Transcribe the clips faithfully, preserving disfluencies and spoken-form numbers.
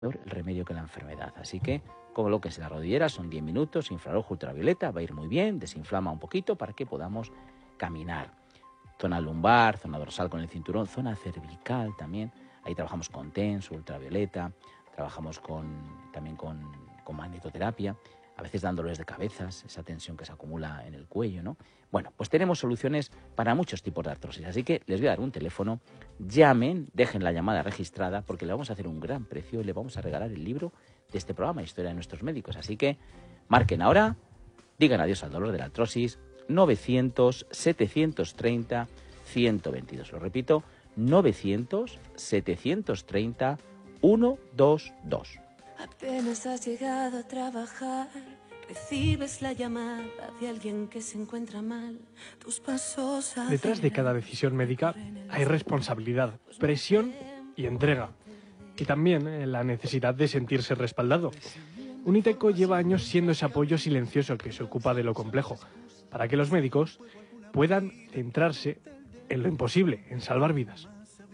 el remedio que la enfermedad. Así que colóquese la rodillera, son diez minutos, infrarrojo ultravioleta, va a ir muy bien, desinflama un poquito para que podamos caminar. Zona lumbar, zona dorsal con el cinturón, zona cervical también. Ahí trabajamos con TENS, ultravioleta, trabajamos con, también con, con magnetoterapia, a veces dando dolores de cabezas, esa tensión que se acumula en el cuello, ¿no? Bueno, pues tenemos soluciones para muchos tipos de artrosis, así que les voy a dar un teléfono, llamen, dejen la llamada registrada, porque le vamos a hacer un gran precio y le vamos a regalar el libro de este programa, Historia de nuestros médicos. Así que marquen ahora, digan adiós al dolor de la artrosis, novecientos, setecientos treinta, ciento veintidós. Lo repito, novecientos, setecientos treinta, ciento veintidós. Apenas has llegado a trabajar, recibes la llamada de alguien que se encuentra mal. Tus pasos Detrás de cada decisión médica hay responsabilidad, presión y entrega. Y también eh, la necesidad de sentirse respaldado. Uniteco lleva años siendo ese apoyo silencioso que se ocupa de lo complejo, para que los médicos puedan centrarse en lo imposible, en salvar vidas.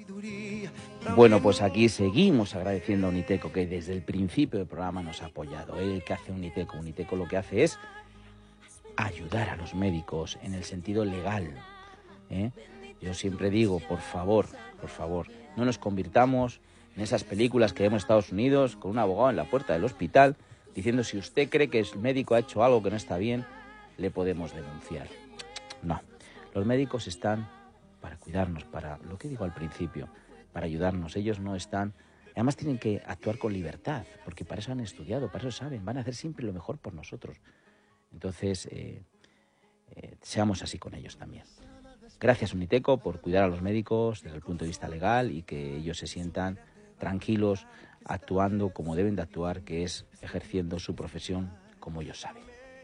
Bueno, pues aquí seguimos agradeciendo a Uniteco, que desde el principio del programa nos ha apoyado. ¿Eh? ¿Qué hace Uniteco? Uniteco lo que hace es ayudar a los médicos en el sentido legal. ¿Eh? Yo siempre digo, por favor, por favor, no nos convirtamos en esas películas que vemos en Estados Unidos con un abogado en la puerta del hospital diciendo si usted cree que el médico ha hecho algo que no está bien, le podemos denunciar. No, los médicos están para cuidarnos, para lo que digo al principio, para ayudarnos. Ellos no están... Además tienen que actuar con libertad, porque para eso han estudiado, para eso saben, van a hacer siempre lo mejor por nosotros. Entonces, eh, eh, seamos así con ellos también. Gracias, Uniteco, por cuidar a los médicos desde el punto de vista legal y que ellos se sientan tranquilos, actuando como deben de actuar, que es ejerciendo su profesión como ellos saben.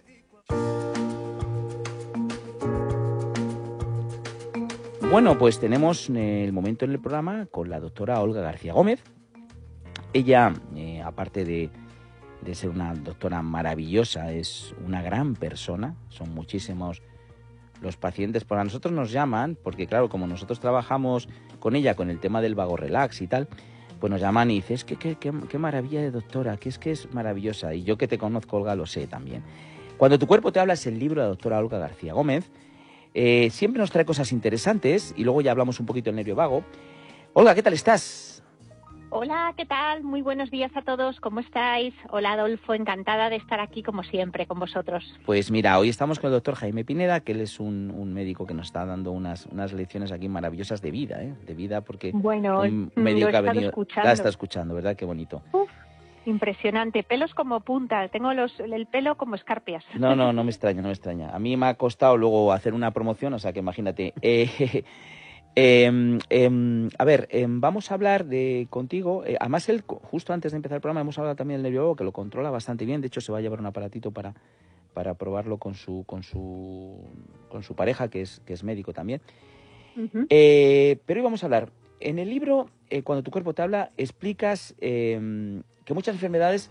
Bueno, pues tenemos el momento en el programa con la doctora Olga García Gómez. Ella, eh, aparte de, de ser una doctora maravillosa, es una gran persona. Son muchísimos los pacientes. Para nosotros nos llaman, porque claro, como nosotros trabajamos con ella con el tema del vago relax y tal, pues nos llaman y dices, que qué, qué, qué maravilla de doctora, que es que es maravillosa. Y yo que te conozco, Olga, lo sé también. Cuando tu cuerpo te habla es el libro de la doctora Olga García Gómez. Eh, siempre nos trae cosas interesantes y luego ya hablamos un poquito del nervio vago. Olga, ¿qué tal estás? Hola, ¿qué tal? Muy buenos días a todos, ¿cómo estáis? Hola, Adolfo, encantada de estar aquí como siempre con vosotros. Pues mira, hoy estamos con el doctor Jaime Pineda, que él es un, un médico que nos está dando unas, unas lecciones aquí maravillosas de vida, ¿eh? De vida, porque bueno, un médico lo que ha venido... escuchando. La está escuchando, ¿verdad? Qué bonito. Uf, impresionante, pelos como puntas, tengo los, el pelo como escarpias. No, no, no me extraña, no me extraña. A mí me ha costado luego hacer una promoción, o sea que imagínate... Eh, Eh, eh, a ver, eh, vamos a hablar de contigo. Eh, además, él, justo antes de empezar el programa, hemos hablado también del nervio vago, que lo controla bastante bien. De hecho, se va a llevar un aparatito para, para probarlo con su, con su, con su pareja, que es, que es médico también. Uh-huh. Eh, pero hoy vamos a hablar. En el libro, eh, Cuando tu cuerpo te habla, explicas eh, que muchas enfermedades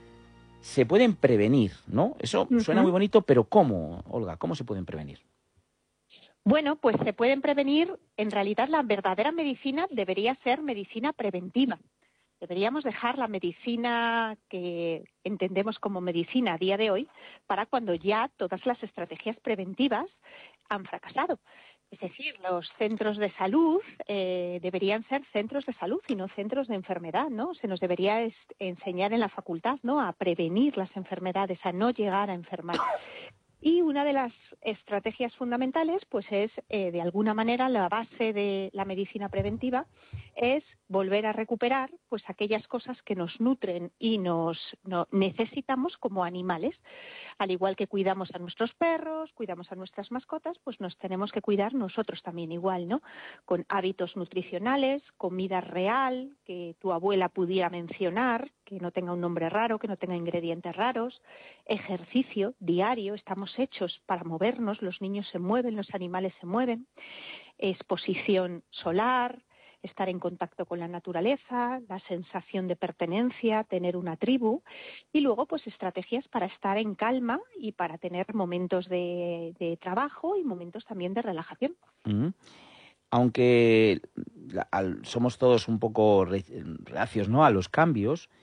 se pueden prevenir, ¿no? Eso uh-huh. suena muy bonito, pero ¿cómo, Olga? ¿Cómo se pueden prevenir? Bueno, pues se pueden prevenir. En realidad, la verdadera medicina debería ser medicina preventiva. Deberíamos dejar la medicina que entendemos como medicina a día de hoy para cuando ya todas las estrategias preventivas han fracasado. Es decir, los centros de salud eh, deberían ser centros de salud y no centros de enfermedad, ¿no? Se nos debería es, enseñar en la facultad, ¿no?, a prevenir las enfermedades, a no llegar a enfermar. Y una de las estrategias fundamentales, pues es, eh, de alguna manera, la base de la medicina preventiva, es volver a recuperar pues aquellas cosas que nos nutren y nos no, necesitamos como animales. Al igual que cuidamos a nuestros perros, cuidamos a nuestras mascotas, pues nos tenemos que cuidar nosotros también igual, ¿no? Con hábitos nutricionales, comida real, que tu abuela pudiera mencionar, que no tenga un nombre raro, que no tenga ingredientes raros, ejercicio diario, estamos hechos para movernos, los niños se mueven, los animales se mueven, exposición solar, estar en contacto con la naturaleza, la sensación de pertenencia, tener una tribu y luego pues estrategias para estar en calma y para tener momentos de, de trabajo y momentos también de relajación. Uh-huh. Aunque la, al, somos todos un poco re, reacios, ¿no?, a los cambios,